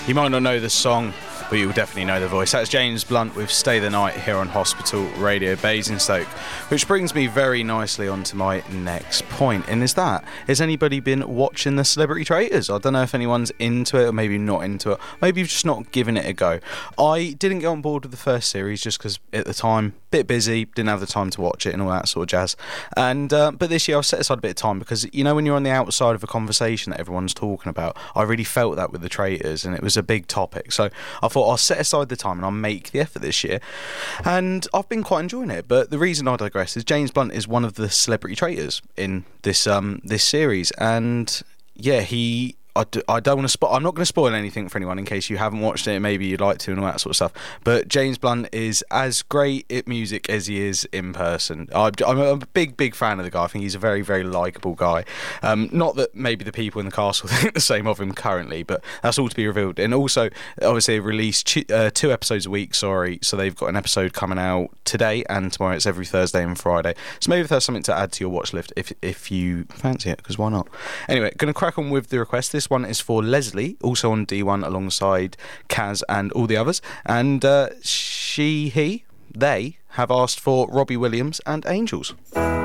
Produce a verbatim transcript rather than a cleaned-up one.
You might not know the song, but you'll definitely know the voice. That's James Blunt with Stay the Night here on Hospital Radio Basingstoke, which brings me very nicely onto my next point, and is that, has anybody been watching The Celebrity Traitors? I don't know if anyone's into it or maybe not into it. Maybe you've just not given it a go. I didn't get on board with the first series just because at the time, bit busy, didn't have the time to watch it and all that sort of jazz. And uh, but this year I've set aside a bit of time because, you know, when you're on the outside of a conversation that everyone's talking about, I really felt that with The Traitors, and it was a big topic. So I thought I'll set aside the time and I'll make the effort this year, and I've been quite enjoying it. But the reason I digress is James Blunt is one of the celebrity traitors in this um this series, and yeah, he I, do, I don't want to spo- I'm not going to spoil anything for anyone in case you haven't watched it. Maybe you'd like to and all that sort of stuff. But James Blunt is as great at music as he is in person. I'm, I'm a big, big fan of the guy. I think he's a very, very likeable guy. Um, not that maybe the people in the cast will think the same of him currently, but that's all to be revealed. And also, obviously, they release two, uh, two episodes a week. Sorry, so they've got an episode coming out today and tomorrow. It's every Thursday and Friday. So maybe if there's something to add to your watch list, if if you fancy it, because why not? Anyway, going to crack on with the request. This one is for Leslie, also on D one alongside Kaz and all the others, and uh, she, he, they have asked for Robbie Williams and Angels.